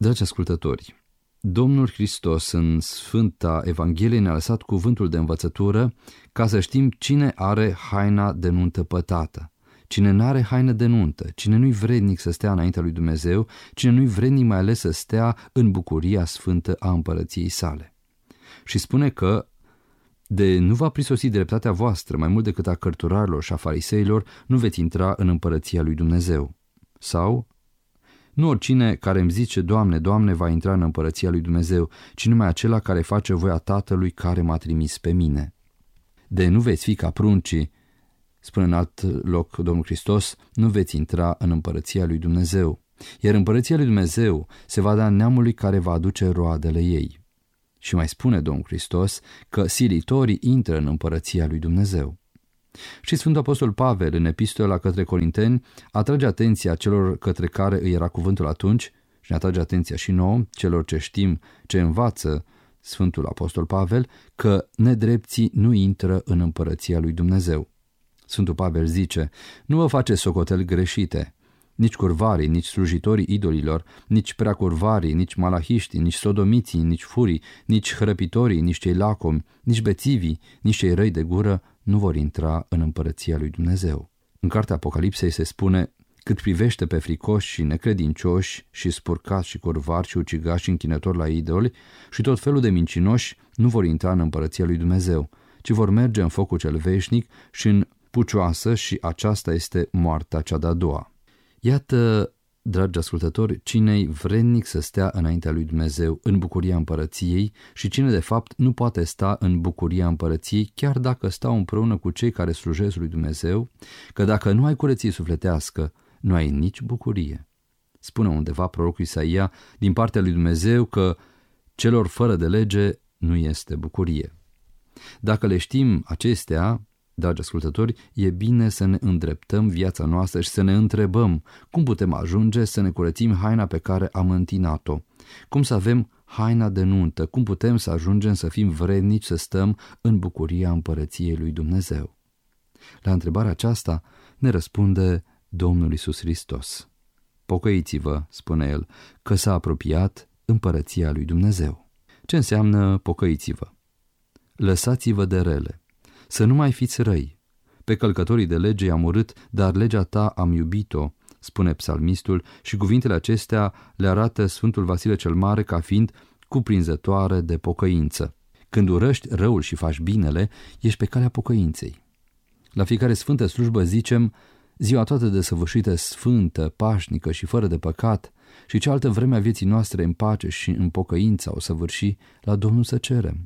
Dragi ascultători, Domnul Hristos în Sfânta Evanghelie ne-a lăsat cuvântul de învățătură ca să știm cine are haina de nuntă pătată, cine n-are haină de nuntă, cine nu-i vrednic să stea înaintea lui Dumnezeu, cine nu-i vrednic mai ales să stea în bucuria sfântă a împărăției sale. Și spune că de nu va prisosi dreptatea voastră mai mult decât a cărturarilor și a fariseilor, nu veți intra în împărăția lui Dumnezeu. Sau, nu oricine care îmi zice, Doamne, Doamne, va intra în împărăția lui Dumnezeu, ci numai acela care face voia Tatălui care m-a trimis pe mine. De nu veți fi ca pruncii, spune în alt loc Domnul Hristos, nu veți intra în împărăția lui Dumnezeu. Iar împărăția lui Dumnezeu se va da neamului care va aduce roadele ei. Și mai spune Domnul Hristos că silitorii intră în împărăția lui Dumnezeu. Și Sfântul Apostol Pavel, în epistola către Corinteni, atrage atenția celor către care îi era cuvântul atunci și ne atrage atenția și nouă, celor ce știm ce învață Sfântul Apostol Pavel, că nedrepții nu intră în împărăția lui Dumnezeu. Sfântul Pavel zice, nu vă faceți socoteli greșite, nici curvarii, nici slujitorii idolilor, nici preacurvarii, nici malahiștii, nici sodomiții, nici furii, nici hrăpitorii, nici cei lacomi, nici bețivii, nici cei răi de gură nu vor intra în împărăția lui Dumnezeu. În cartea Apocalipsei se spune, cât privește pe fricoși și necredincioși și spurcați și curvari și ucigași și închinători la idoli și tot felul de mincinoși nu vor intra în împărăția lui Dumnezeu, ci vor merge în focul cel veșnic și în pucioasă și aceasta este moartea cea de-a doua. Iată, dragi ascultători, cine-i vrednic să stea înaintea lui Dumnezeu în bucuria împărăției și cine de fapt nu poate sta în bucuria împărăției chiar dacă stau împreună cu cei care slujesc lui Dumnezeu, că dacă nu ai curăție sufletească, nu ai nici bucurie. Spune undeva prorocul Isaia din partea lui Dumnezeu că celor fără de lege nu este bucurie. Dacă le știm acestea, dragi ascultători, e bine să ne îndreptăm viața noastră și să ne întrebăm cum putem ajunge să ne curățim haina pe care am întinat-o, cum să avem haina de nuntă, cum putem să ajungem să fim vrednici să stăm în bucuria împărăției lui Dumnezeu. La întrebarea aceasta ne răspunde Domnul Iisus Hristos. Pocăiți-vă, spune El, că s-a apropiat împărăția lui Dumnezeu. Ce înseamnă pocăiți-vă? Lăsați-vă de rele. Să nu mai fiți răi. Pe călcătorii de lege i-am urât, dar legea ta am iubit-o, spune psalmistul, și cuvintele acestea le arată Sfântul Vasile cel Mare ca fiind cuprinzătoare de pocăință. Când urăști răul și faci binele, ești pe calea pocăinței. La fiecare sfântă slujbă zicem, ziua toată desăvârșită, sfântă, pașnică și fără de păcat, și cealaltă vreme a vieții noastre în pace și în pocăință o săvârși, la Domnul să cerem.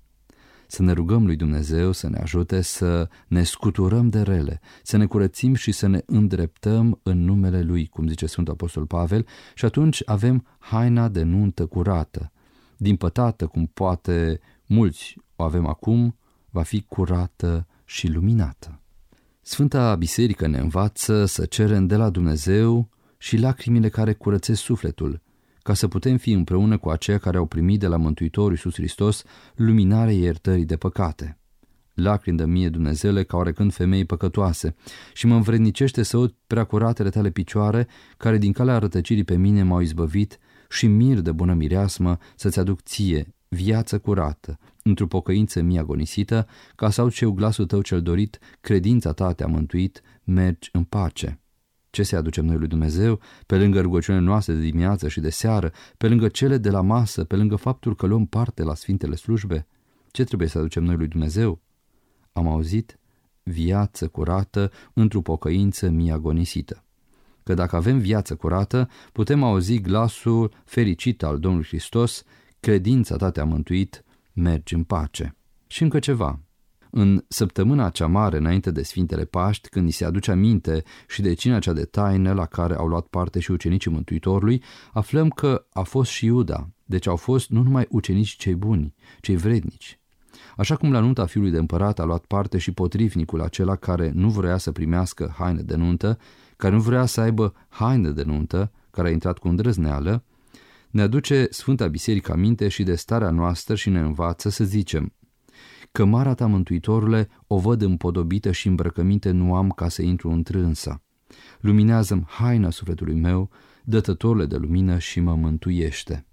Să ne rugăm lui Dumnezeu să ne ajute să ne scuturăm de rele, să ne curățim și să ne îndreptăm în numele Lui, cum zice Sfântul Apostol Pavel, și atunci avem haina de nuntă curată. Din pătată, cum poate mulți o avem acum, va fi curată și luminată. Sfânta Biserică ne învață să cerem de la Dumnezeu și lacrimile care curățesc sufletul, ca să putem fi împreună cu aceia care au primit de la Mântuitorul Iisus Hristos luminarea iertării de păcate. Lacrimi dă mie, Dumnezeule, ca oarecând femei păcătoase, și mă învrednicește să aud preacuratele tale picioare, care din calea rătăcirii pe mine m-au izbăvit, și mir de bună mireasmă să-ți aduc ție viață curată, într-o pocăință mie agonisită, ca să aud și eu glasul tău cel dorit, credința ta te-a mântuit, mergi în pace. Ce să aducem noi lui Dumnezeu, pe lângă rugăciunile noastre de dimineață și de seară, pe lângă cele de la masă, pe lângă faptul că luăm parte la Sfintele Slujbe? Ce trebuie să aducem noi lui Dumnezeu? Am auzit viață curată într-o pocăință mie agonisită. Că dacă avem viață curată, putem auzi glasul fericit al Domnului Hristos, credința ta te-a mântuit, mergi în pace. Și încă ceva. În săptămâna cea mare înainte de Sfintele Paști, când ni se aduce aminte și de cina cea de taină la care au luat parte și ucenicii Mântuitorului, aflăm că a fost și Iuda, deci au fost nu numai ucenici cei buni, cei vrednici. Așa cum la nunta fiului de împărat a luat parte și potrivnicul acela care nu vrea să primească haine de nuntă, care nu vrea să aibă haine de nuntă, care a intrat cu îndrăzneală, ne aduce Sfânta Biserică aminte și de starea noastră și ne învață să zicem: cămara ta, Mântuitorule, o văd împodobită și îmbrăcăminte nu am ca să intru întrânsa. Luminează-mi haina sufletului meu, Dătătorule de lumină, și mă mântuiește.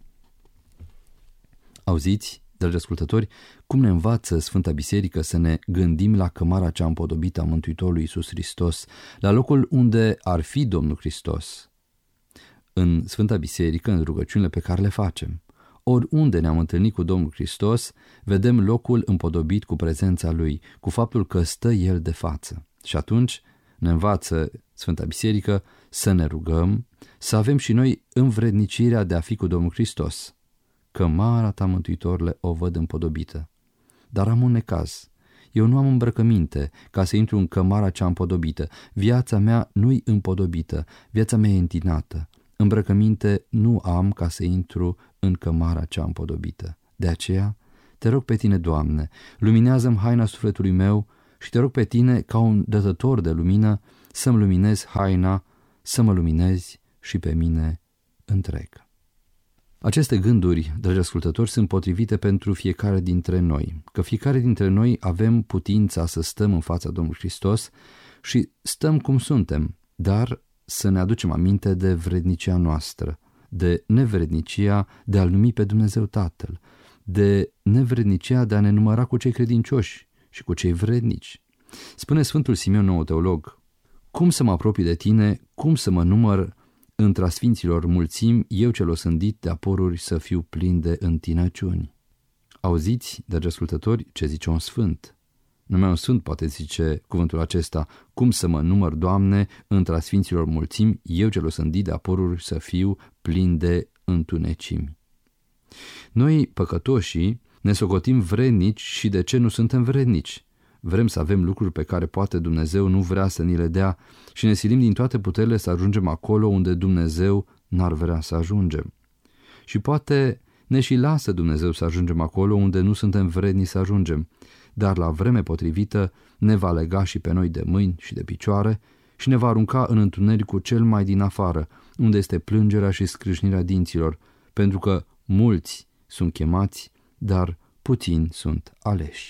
Auziți, dragi ascultători, cum ne învață Sfânta Biserică să ne gândim la cămara cea împodobită a Mântuitorului Iisus Hristos, la locul unde ar fi Domnul Hristos. În Sfânta Biserică, în rugăciunile pe care le facem, oriunde ne-am întâlnit cu Domnul Hristos, vedem locul împodobit cu prezența Lui, cu faptul că stă El de față. Și atunci ne învață Sfânta Biserică să ne rugăm, să avem și noi învrednicirea de a fi cu Domnul Hristos. Cămara ta, Mântuitorule, o văd împodobită. Dar am un necaz. Eu nu am îmbrăcăminte ca să intru în cămara cea împodobită. Viața mea nu-i împodobită, viața mea e întinată. Îmbrăcăminte nu am ca să intru în cămara cea împodobită. De aceea, te rog pe tine, Doamne, luminează-mi haina sufletului meu și te rog pe tine, ca un dătător de lumină, să-mi luminezi haina, să mă luminezi și pe mine întreg. Aceste gânduri, dragi ascultători, sunt potrivite pentru fiecare dintre noi, că fiecare dintre noi avem putința să stăm în fața Domnului Hristos și stăm cum suntem, dar să ne aducem aminte de vrednicia noastră, de nevrednicia de a-L numi pe Dumnezeu Tatăl, de nevrednicia de a ne număra cu cei credincioși și cu cei vrednici. Spune Sfântul Simeon, nou teolog: cum să mă apropii de tine, cum să mă număr între sfinților mulțimi, eu cel osândit de aporuri să fiu plin de întinăciuni. Auziți, dragi ascultători, ce zice un sfânt. Numai un sfânt poate zice cuvântul acesta: cum să mă număr, Doamne, între sfinților mulțimi, eu cel osândit de aporuri să fiu plin de întunecimi. Noi, păcătoșii, ne socotim vrednici și de ce nu suntem vrednici? Vrem să avem lucruri pe care poate Dumnezeu nu vrea să ni le dea și ne silim din toate puterile să ajungem acolo unde Dumnezeu n-ar vrea să ajungem. Și poate ne și lasă Dumnezeu să ajungem acolo unde nu suntem vredni să ajungem, dar la vreme potrivită ne va lega și pe noi de mâini și de picioare și ne va arunca în întunericul cel mai din afară, unde este plângerea și scrâșnirea dinților, pentru că mulți sunt chemați, dar puțini sunt aleși.